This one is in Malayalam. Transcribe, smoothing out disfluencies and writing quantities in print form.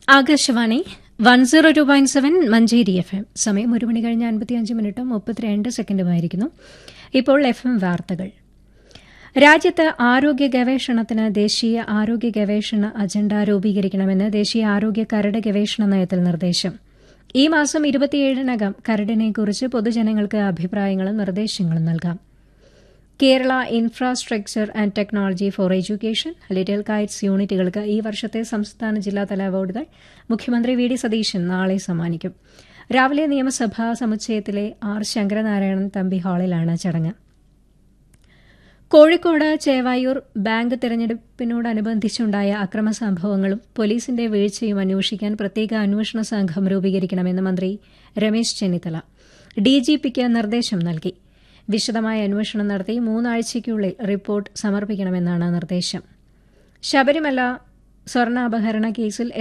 ആകാശവാണി 102.7 മഞ്ചേരി FM. സമയം 1 മണി കഴിഞ്ഞ് 55 മിനിറ്റും 32 സെക്കൻഡുമായിരിക്കുന്നു. ഇപ്പോൾ FM വാർത്തകൾ. രാജ്യത്ത് ആരോഗ്യ ഗവേഷണത്തിന് ദേശീയ ആരോഗ്യ ഗവേഷണ അജണ്ട രൂപീകരിക്കണമെന്ന് ദേശീയ ആരോഗ്യ കരട് ഗവേഷണ നയത്തിൽ നിർദ്ദേശം. ഈ മാസം 27-നകം കരടിനെക്കുറിച്ച് പൊതുജനങ്ങൾക്ക് അഭിപ്രായങ്ങളും നിർദ്ദേശങ്ങളും നൽകാം. Kerala infrastructure and technology for education little Kites യൂണിറ്റുകൾക്ക് ഈ വർഷത്തെ സംസ്ഥാന ജില്ലാതല അവാർഡുകൾ മുഖ്യമന്ത്രി വി ഡി സതീശൻ നാളെ സമ്മാനിക്കും. രാവിലെ നിയമസഭാ സമുച്ചയത്തിലെ ആർ ശങ്കരനാരായണൻ തമ്പി ഹാളിലാണ് ചടങ്ങ്. കോഴിക്കോട് ചേവായൂർ ബാങ്ക് തെരഞ്ഞെടുപ്പിനോടനുബന്ധിച്ചുണ്ടായ അക്രമ സംഭവങ്ങളും പോലീസിന്റെ വീഴ്ചയും അന്വേഷിക്കാൻ പ്രത്യേക അന്വേഷണ സംഘം രൂപീകരിക്കണമെന്ന് മന്ത്രി രമേശ് ചെന്നിത്തല ഡിജിപിക്ക് നിർദ്ദേശം നൽകി. വിശദമായ അന്വേഷണം നടത്തി 3 ആഴ്ചയ്ക്കുള്ളിൽ റിപ്പോർട്ട് സമർപ്പിക്കണമെന്നാണ് നിർദ്ദേശം. ശബരിമല സ്വർണ്ണാപഹരണ കേസിൽ